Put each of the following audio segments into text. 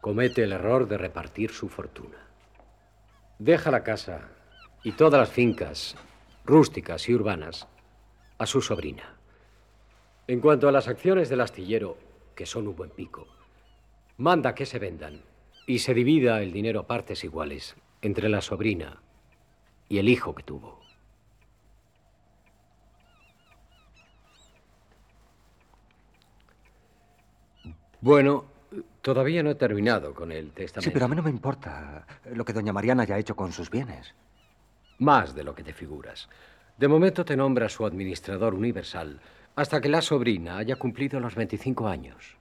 comete el error de repartir su fortuna. Deja la casa y todas las fincas, rústicas y urbanas, a su sobrina. En cuanto a las acciones del astillero, que son un buen pico, manda que se vendan y se divida el dinero a partes iguales entre la sobrina y el hijo que tuvo. Bueno, todavía no he terminado con el testamento. Sí, pero a mí no me importa lo que doña Mariana haya hecho con sus bienes. Más de lo que te figuras. De momento te nombra su administrador universal hasta que la sobrina haya cumplido los 25 años.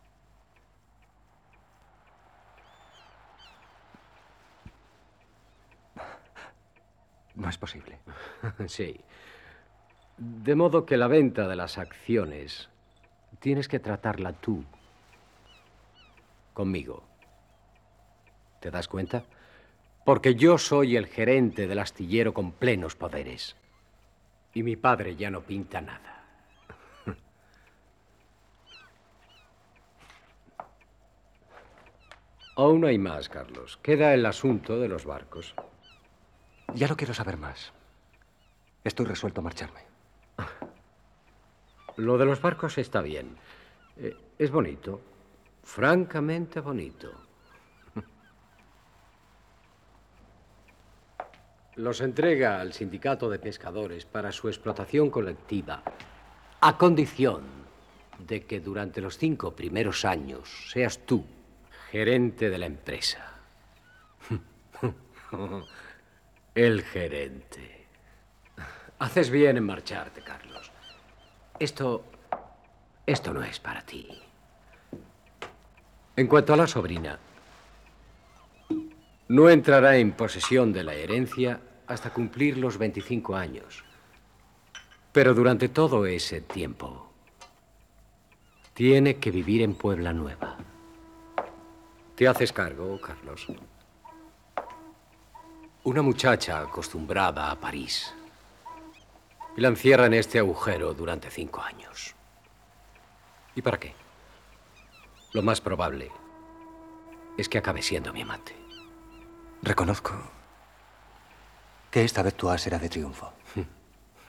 No es posible. Sí. De modo que la venta de las acciones tienes que tratarla tú. Conmigo. ¿Te das cuenta? Porque yo soy el gerente del astillero con plenos poderes. Y mi padre ya no pinta nada. Aún hay más, Carlos. Queda el asunto de los barcos. Ya no quiero saber más. Estoy resuelto a marcharme. Lo de los barcos está bien. Es bonito. Francamente bonito. Los entrega al sindicato de pescadores para su explotación colectiva, a condición de que durante los 5 primeros años seas tú gerente de la empresa. El gerente. Haces bien en marcharte, Carlos. Esto no es para ti. En cuanto a la sobrina, no entrará en posesión de la herencia hasta cumplir los 25 años. Pero durante todo ese tiempo, tiene que vivir en Puebla Nueva. ¿Te haces cargo, Carlos? Una muchacha acostumbrada a París. Y la encierra en este agujero durante 5 años. ¿Y para qué? Lo más probable es que acabe siendo mi amante. Reconozco que esta vez tu as será de triunfo.